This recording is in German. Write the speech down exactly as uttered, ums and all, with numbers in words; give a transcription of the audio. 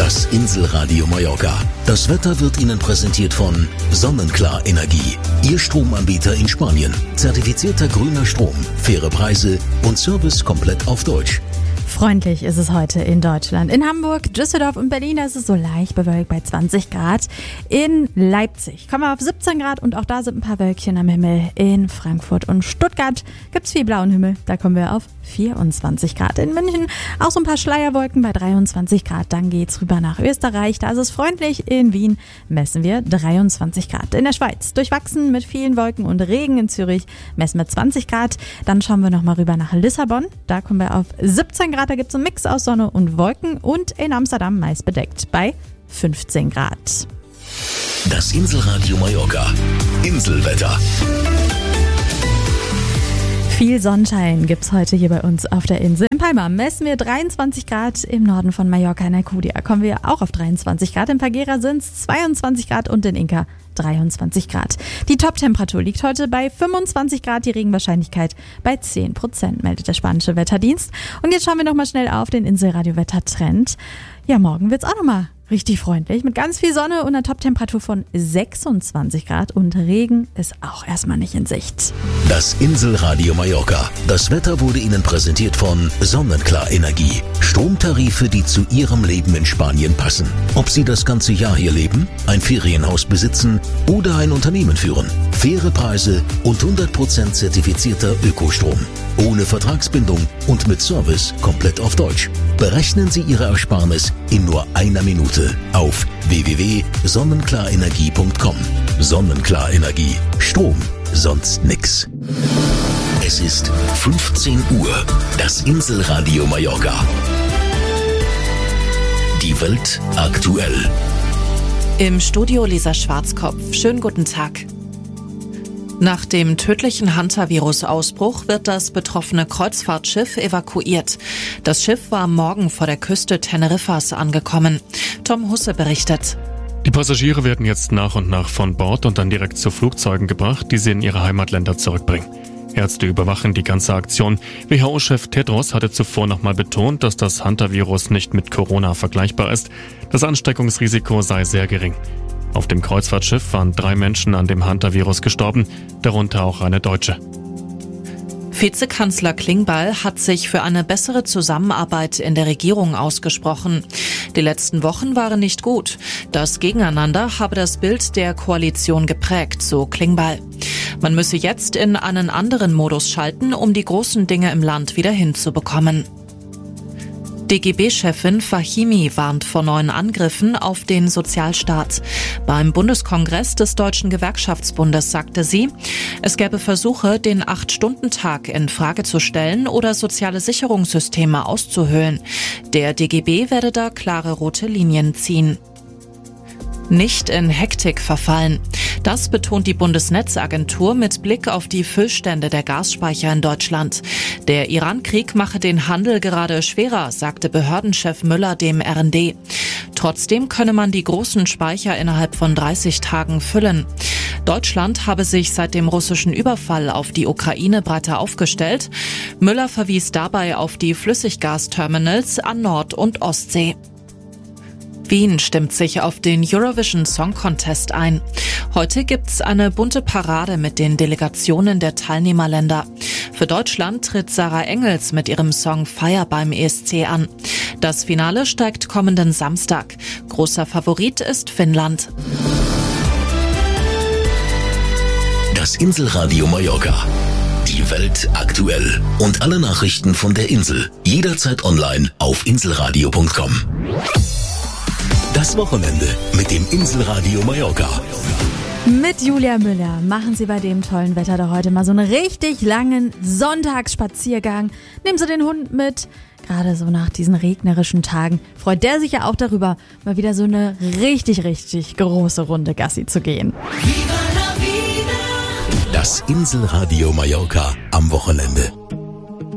Das Inselradio Mallorca. Das Wetter wird Ihnen präsentiert von Sonnenklar Energie. Ihr Stromanbieter in Spanien. Zertifizierter grüner Strom, faire Preise und Service komplett auf Deutsch. Freundlich ist es heute in Deutschland. In Hamburg, Düsseldorf und Berlin ist es so leicht bewölkt bei zwanzig Grad. In Leipzig kommen wir auf siebzehn Grad und auch da sind ein paar Wölkchen am Himmel. In Frankfurt und Stuttgart gibt es viel blauen Himmel. Da kommen wir auf vierundzwanzig Grad. In München auch so ein paar Schleierwolken bei dreiundzwanzig Grad. Dann geht's rüber nach Österreich. Da ist es freundlich. In Wien messen wir dreiundzwanzig Grad. In der Schweiz durchwachsen mit vielen Wolken und Regen. In Zürich messen wir zwanzig Grad. Dann schauen wir nochmal rüber nach Lissabon. Da kommen wir auf siebzehn Grad. Da gibt es einen Mix aus Sonne und Wolken. Und in Amsterdam meist bedeckt bei fünfzehn Grad. Das Inselradio Mallorca. Inselwetter. Viel Sonnenschein gibt's heute hier bei uns auf der Insel. In Palma messen wir dreiundzwanzig Grad, im Norden von Mallorca in Alcudia kommen wir auch auf dreiundzwanzig Grad. In Fagera sind's zweiundzwanzig Grad und in Inca dreiundzwanzig Grad. Die Top-Temperatur liegt heute bei fünfundzwanzig Grad, die Regenwahrscheinlichkeit bei zehn Prozent, meldet der spanische Wetterdienst. Und jetzt schauen wir nochmal schnell auf den Inselradio-Wettertrend. Ja, morgen wird's auch nochmal richtig freundlich mit ganz viel Sonne und einer Top-Temperatur von sechsundzwanzig Grad und Regen ist auch erstmal nicht in Sicht. Das Inselradio Mallorca. Das Wetter wurde Ihnen präsentiert von Sonnenklar Energie. Stromtarife, die zu Ihrem Leben in Spanien passen. Ob Sie das ganze Jahr hier leben, ein Ferienhaus besitzen oder ein Unternehmen führen. Faire Preise und hundert Prozent zertifizierter Ökostrom. Ohne Vertragsbindung und mit Service komplett auf Deutsch. Berechnen Sie Ihre Ersparnis in nur einer Minute auf w w w punkt sonnenklarenergie punkt com. Sonnenklar Energie. Strom, sonst nix. Es ist fünfzehn Uhr. Das Inselradio Mallorca. Die Welt aktuell. Im Studio Lisa Schwarzkopf. Schönen guten Tag. Nach dem tödlichen Hantavirus-Ausbruch wird das betroffene Kreuzfahrtschiff evakuiert. Das Schiff war am Morgen vor der Küste Teneriffas angekommen. Tom Husse berichtet. Die Passagiere werden jetzt nach und nach von Bord und dann direkt zu Flugzeugen gebracht, die sie in ihre Heimatländer zurückbringen. Ärzte überwachen die ganze Aktion. W H O-Chef Tedros hatte zuvor nochmal betont, dass das Hantavirus nicht mit Corona vergleichbar ist. Das Ansteckungsrisiko sei sehr gering. Auf dem Kreuzfahrtschiff waren drei Menschen an dem Hantavirus gestorben, darunter auch eine Deutsche. Vizekanzler Klingbeil hat sich für eine bessere Zusammenarbeit in der Regierung ausgesprochen. Die letzten Wochen waren nicht gut. Das Gegeneinander habe das Bild der Koalition geprägt, so Klingbeil. Man müsse jetzt in einen anderen Modus schalten, um die großen Dinge im Land wieder hinzubekommen. D G B-Chefin Fahimi warnt vor neuen Angriffen auf den Sozialstaat. Beim Bundeskongress des Deutschen Gewerkschaftsbundes sagte sie, es gäbe Versuche, den Acht-Stunden-Tag in Frage zu stellen oder soziale Sicherungssysteme auszuhöhlen. Der D G B werde da klare rote Linien ziehen. Nicht in Hektik verfallen. Das betont die Bundesnetzagentur mit Blick auf die Füllstände der Gasspeicher in Deutschland. Der Iran-Krieg mache den Handel gerade schwerer, sagte Behördenchef Müller dem R N D. Trotzdem könne man die großen Speicher innerhalb von dreißig Tagen füllen. Deutschland habe sich seit dem russischen Überfall auf die Ukraine breiter aufgestellt. Müller verwies dabei auf die Flüssiggasterminals an Nord- und Ostsee. Wien stimmt sich auf den Eurovision Song Contest ein. Heute gibt's eine bunte Parade mit den Delegationen der Teilnehmerländer. Für Deutschland tritt Sarah Engels mit ihrem Song Fire beim E S C an. Das Finale steigt kommenden Samstag. Großer Favorit ist Finnland. Das Inselradio Mallorca. Die Welt aktuell. Und alle Nachrichten von der Insel. Jederzeit online auf inselradio punkt com. Das Wochenende mit dem Inselradio Mallorca. Mit Julia Müller machen Sie bei dem tollen Wetter da heute mal so einen richtig langen Sonntagsspaziergang. Nehmen Sie den Hund mit. Gerade so nach diesen regnerischen Tagen freut der sich ja auch darüber, mal wieder so eine richtig, richtig große Runde Gassi zu gehen. Das Inselradio Mallorca am Wochenende.